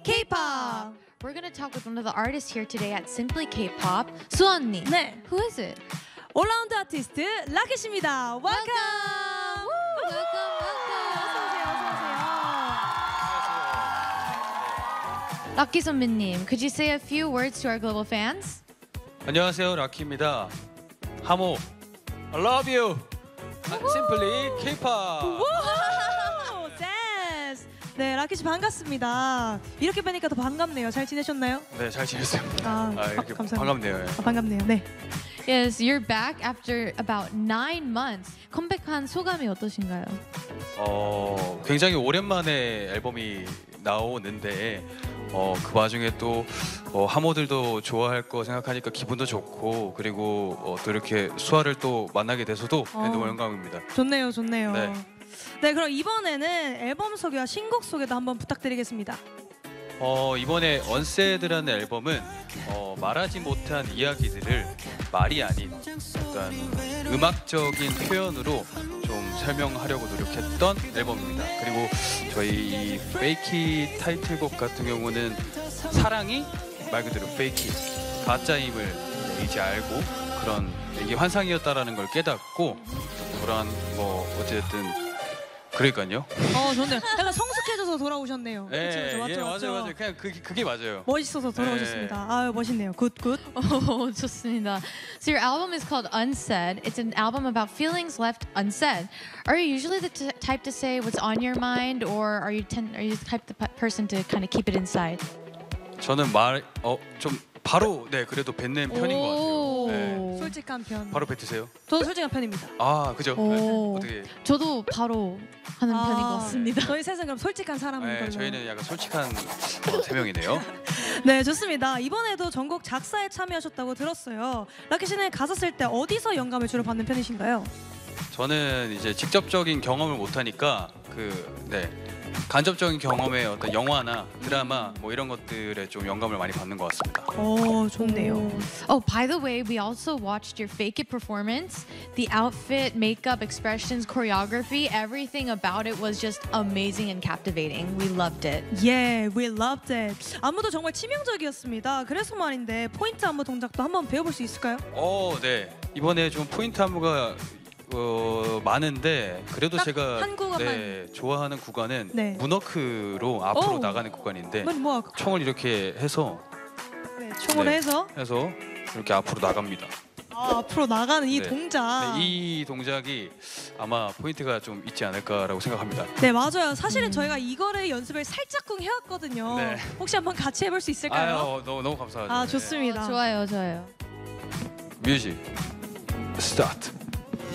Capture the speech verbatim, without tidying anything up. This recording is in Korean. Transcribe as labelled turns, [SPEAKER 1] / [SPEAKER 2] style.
[SPEAKER 1] K-pop.
[SPEAKER 2] We're gonna talk with one of the artists here today at Simply K-pop, 수언니.
[SPEAKER 1] 네,
[SPEAKER 2] Who is it?
[SPEAKER 1] 올라운드 아티스트 라켓 씨입니다. Welcome.
[SPEAKER 2] Welcome, welcome.
[SPEAKER 1] 어서 오세요. 어서 오세요.
[SPEAKER 2] 락키 선배님, could you say a few words to our global fans?
[SPEAKER 3] 안녕하세요, 라키입니다. 하모, I love you. Simply K-pop.
[SPEAKER 1] 오, 댄스. 네, 라켓 씨 반갑습니다. 이렇게 뵈니까 더 반갑네요. 잘 지내셨나요?
[SPEAKER 3] 네, 잘 지냈어요.
[SPEAKER 1] 아,
[SPEAKER 3] 아, 이렇게
[SPEAKER 1] 아, 감사합니다.
[SPEAKER 3] 반갑네요. 예.
[SPEAKER 1] 아, 반갑네요. 네.
[SPEAKER 2] Yes, you're back after about nine months. 컴백한 소감이 어떠신가요?
[SPEAKER 3] 어, 굉장히 오랜만에 앨범이 나오는데 어, 그 와중에 또 어, 하모들도 좋아할 거 생각하니까 기분도 좋고 그리고 어, 또 이렇게 수아를 또 만나게 돼서도
[SPEAKER 1] 어.
[SPEAKER 3] 네, 너무 영광입니다.
[SPEAKER 1] 좋네요. 좋네요.
[SPEAKER 3] 네.
[SPEAKER 1] 네, 그럼 이번에는 앨범 소개와 신곡 소개도 한번 부탁드리겠습니다.
[SPEAKER 3] 어, 이번에 언세드라는 앨범은 어, 말하지 못한 이야기들을 말이 아닌 어떤 음악적인 표현으로 좀 설명하려고 노력했던 앨범입니다. 그리고 저희 이 페이키 타이틀곡 같은 경우는 사랑이 말 그대로 페이키 가짜임을 이제 알고 그런 이게 환상이었다라는 걸 깨닫고 그런 뭐 어쨌든 그러니까요.
[SPEAKER 1] 어, 좋네요. 약간 성숙해져서 돌아오셨네요.
[SPEAKER 3] 네,
[SPEAKER 1] 그쵸, 그쵸, 맞죠,
[SPEAKER 3] 예,
[SPEAKER 1] 맞죠?
[SPEAKER 3] 맞아요, 맞아요. 그냥 그게, 그게 맞아요.
[SPEAKER 1] 멋있어서 돌아오셨습니다. 아유, 멋있네요. 굿, 굿.
[SPEAKER 2] Oh, 좋습니다. So your album is called Unsaid. It's an album about feelings left unsaid. Are you usually the t- type to say what's on your mind, or are you ten- are you the type of pe- person to kind of keep it inside?
[SPEAKER 3] 저는 말 어 좀 바로 네 그래도 뱉는 편인 것 같아요. 네.
[SPEAKER 1] 솔직한 편.
[SPEAKER 3] 바로 뱉으세요?
[SPEAKER 1] 저도 솔직한 편입니다.
[SPEAKER 3] 아 그죠?
[SPEAKER 2] 오.
[SPEAKER 3] 네. 어떻게?
[SPEAKER 2] 저도 바로 하는 편인 것 같습니다.
[SPEAKER 1] 저희 셋은 그럼 솔직한 사람인
[SPEAKER 3] 네,
[SPEAKER 1] 걸로.
[SPEAKER 3] 저희는 약간 솔직한 어, 세 명이네요.
[SPEAKER 1] 네, 좋습니다. 이번에도 전곡 작사에 참여하셨다고 들었어요. 라켓 씨는 가사 쓸 때 어디서 영감을 주로 받는 편이신가요?
[SPEAKER 3] 저는 이제 직접적인 경험을 못 하니까 그 네. 간접적인 경험의 어떤 영화나 드라마 뭐 이런 것들에 좀 영감을 많이 받는 것 같습니다.
[SPEAKER 1] 오, 좋네요.
[SPEAKER 2] Oh, by the way, we also watched your Fake It performance. The outfit, makeup, expressions, choreography, everything about it was just amazing and captivating. We loved it.
[SPEAKER 1] Yeah, we loved it. 안무도 정말 치명적이었습니다. 그래서 말인데 포인트 안무 동작도 한번 배워볼 수 있을까요?
[SPEAKER 3] 어, 네. 이번에 좀 포인트 안무가 어, 많은데 그래도
[SPEAKER 1] 딱
[SPEAKER 3] 제가
[SPEAKER 1] 한 구간만.
[SPEAKER 3] 네, 좋아하는 구간은
[SPEAKER 1] 네.
[SPEAKER 3] 문워크로 앞으로
[SPEAKER 1] 오.
[SPEAKER 3] 나가는 구간인데
[SPEAKER 1] 뭐, 뭐
[SPEAKER 3] 총을 이렇게 해서
[SPEAKER 1] 네, 총을
[SPEAKER 3] 네.
[SPEAKER 1] 해서
[SPEAKER 3] 해서 이렇게 앞으로 나갑니다.
[SPEAKER 1] 아, 앞으로 나가는 이
[SPEAKER 3] 네.
[SPEAKER 1] 동작.
[SPEAKER 3] 네, 이 동작이 아마 포인트가 좀 있지 않을까라고 생각합니다.
[SPEAKER 1] 네, 맞아요. 사실은 저희가 이거를 연습을 살짝쿵 해왔거든요.
[SPEAKER 3] 네.
[SPEAKER 1] 혹시 한번 같이 해볼 수 있을까요?
[SPEAKER 3] 아유, 너무 너무 감사하죠.
[SPEAKER 1] 아,
[SPEAKER 3] 네.
[SPEAKER 1] 좋습니다.
[SPEAKER 2] 좋아요, 좋아요.
[SPEAKER 3] 뮤직 스타트.